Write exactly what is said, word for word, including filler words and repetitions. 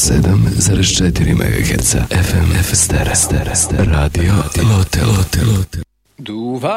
sedam zarez četiri megaherca F M F Stereo Radio Lote Lote Lote. Duva